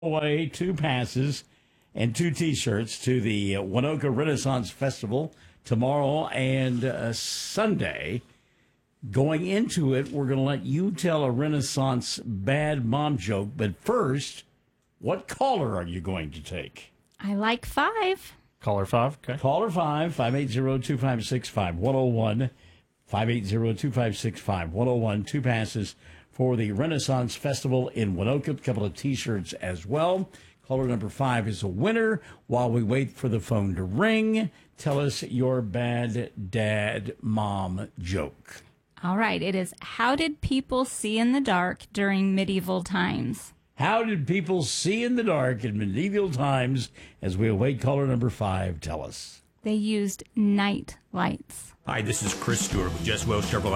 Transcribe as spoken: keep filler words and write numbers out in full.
away two passes and two T-shirts to the uh, Winoka Renaissance Festival tomorrow and uh, Sunday. Going into it, we're going to let you tell a Renaissance bad mom joke. But first, what caller are you going to take? I like five. Caller five, okay. Caller five, five eight zero, two five six, five one zero one, five eight zero, two five six, five one zero one. Two passes for the Renaissance Festival in Winoka, a couple of T-shirts as well. Caller number five is a winner. While we wait for the phone to ring, tell us your bad dad mom joke. All right. It is, how did people see in the dark during medieval times? How did people see in the dark in medieval times? As we await caller number five, tell us. They used night lights. Hi, this is Chris Stewart with Jess Wells Chevrolet.